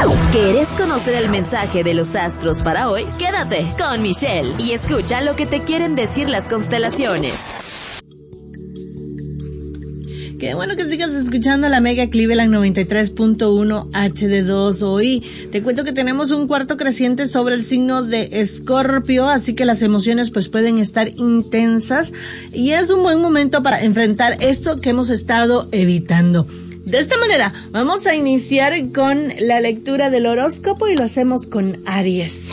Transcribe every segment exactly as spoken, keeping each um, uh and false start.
¿Querés conocer el mensaje de los astros para hoy? Quédate con Michelle y escucha lo que te quieren decir las constelaciones. Qué bueno que sigas escuchando la Mega Cleveland noventa y tres punto uno H D dos. Hoy te cuento que tenemos un cuarto creciente sobre el signo de Escorpio, así que las emociones pues pueden estar intensas y es un buen momento para enfrentar esto que hemos estado evitando. De esta manera, vamos a iniciar con la lectura del horóscopo y lo hacemos con Aries.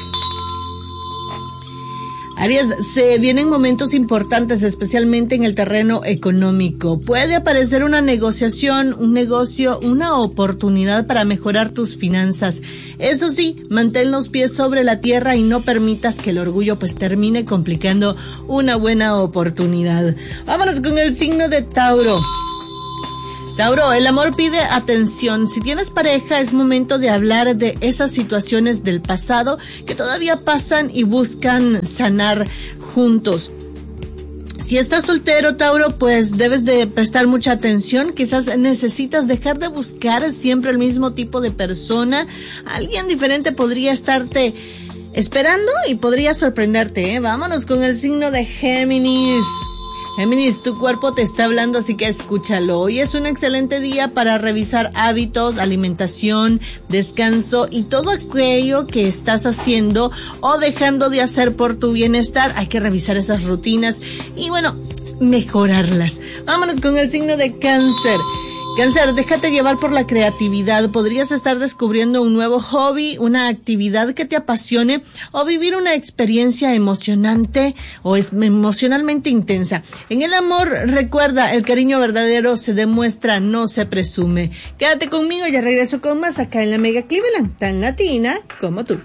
Aries, se vienen momentos importantes, especialmente en el terreno económico. Puede aparecer una negociación, un negocio, una oportunidad para mejorar tus finanzas. Eso sí, mantén los pies sobre la tierra y no permitas que el orgullo pues termine complicando una buena oportunidad. Vámonos con el signo de Tauro. Tauro, el amor pide atención. Si tienes pareja, es momento de hablar de esas situaciones del pasado que todavía pasan y buscan sanar juntos. Si estás soltero, Tauro, pues debes de prestar mucha atención. Quizás necesitas dejar de buscar siempre el mismo tipo de persona. Alguien diferente podría estarte esperando y podría sorprenderte, ¿eh? Vámonos con el signo de Géminis. Géminis, tu cuerpo te está hablando, así que escúchalo. Hoy es un excelente día para revisar hábitos, alimentación, descanso y todo aquello que estás haciendo o dejando de hacer por tu bienestar. Hay que revisar esas rutinas y, bueno, mejorarlas. Vámonos con el signo de Cáncer. Cáncer, déjate llevar por la creatividad. Podrías estar descubriendo un nuevo hobby, una actividad que te apasione o vivir una experiencia emocionante o es emocionalmente intensa. En el amor, recuerda, el cariño verdadero se demuestra, no se presume. Quédate conmigo, ya regreso con más acá en la Mega Cleveland, tan latina como tú.